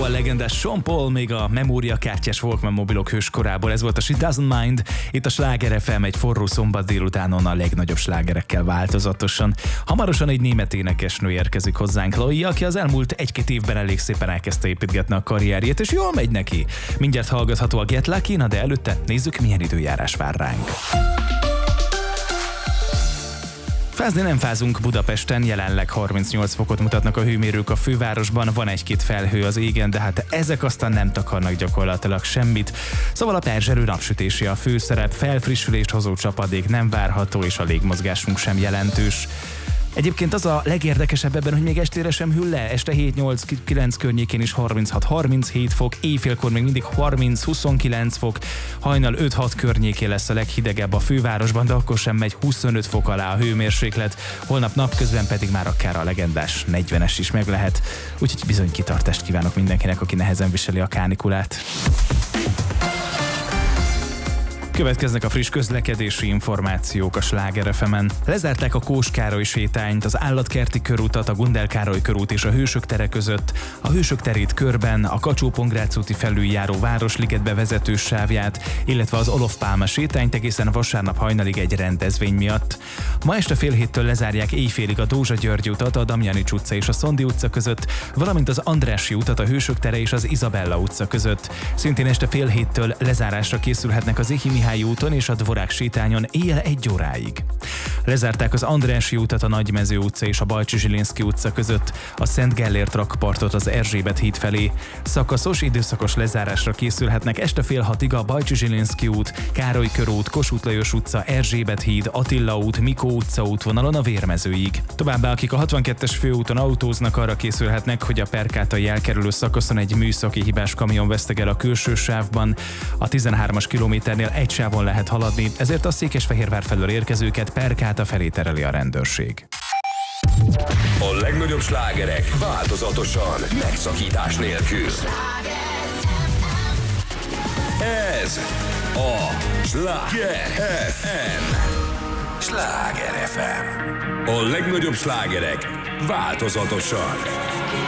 legendás Sean Paul még a memóriakártyás Walkman mobilok hőskorából. Ez volt a She Doesn't Mind. Itt a Sláger FM egy forró szombat délutánon a legnagyobb slágerekkel változatosan. Hamarosan egy német énekesnő érkezik hozzánk, Chloe, aki az elmúlt egy-két évben elég szépen elkezdte építgetni a karrierjét, és jól megy neki. Mindjárt hallgatható a Get Lucky, na de előtte nézzük, milyen időjárás vár ránk. Fázni nem fázunk Budapesten, jelenleg 38 fokot mutatnak a hőmérők a fővárosban, van egy-két felhő az égen, de hát ezek aztán nem takarnak gyakorlatilag semmit. Szóval a perzselő napsütési a főszerep, felfrissülést hozó csapadék nem várható, és a légmozgásunk sem jelentős. Egyébként az a legérdekesebb ebben, hogy még estére sem hűl le, este 7-8-9 környékén is 36-37 fok, éjfélkor még mindig 30-29 fok, hajnal 5-6 környékén lesz a leghidegebb a fővárosban, de akkor sem megy 25 fok alá a hőmérséklet, holnap napközben pedig már akár a legendás 40-es is meg lehet, úgyhogy bizony kitartást kívánok mindenkinek, aki nehezen viseli a kánikulát. Következnek a friss közlekedési információk a Sláger FM-en. Lezárták a Kós Károly sétányt, az Állatkerti körutat, a Gundel Károly körút és a Hősök tere között, a Hősök terét körben, a Kacsó-Pongrác úti felüljáró Városligetbe vezető sávját, illetve az Olof Pálma sétányt egészen vasárnap hajnalig egy rendezvény miatt. Ma este fél héttől lezárják éjfélig a Dózsa György utat, a Damjanics utca és a Szondi utca között, valamint az Andrássy utat, a Hősök tere és az Izabella utca között. Szintén este fél héttől lezárásra készülhetnek az Éhi Mihály úton és a Dvorák sétányon éjjel 1 óráig. Lezárták az Andrássy utat, a Nagymező utca és a Bajcsi Zsilinszky utca között, a Szent Gellért rakpartot az Erzsébet híd felé. Szakaszos, időszakos lezárásra készülhetnek este fél 6-ig a Bajcsi Zsilinszky út, Károly körút, Kossuth Lajos utca, Erzsébet híd, Attila út, Mikó utca útvonalon a Vérmezőig. Továbbá, akik a 62-es főúton autóznak, arra készülhetnek, hogy a Perkátai elkerülő szakaszon egy műszaki hibás kamion vesztegel a külső sávban. A 13-as kilométernél egy sávon lehet haladni, ezért a Székesfehérvár felől érkezőket Perkáta felé tereli a rendőrség. A legnagyobb slágerek változatosan, megszakítás nélkül. Ez a Sláger FM. Sláger FM. A legnagyobb slágerek változatosan.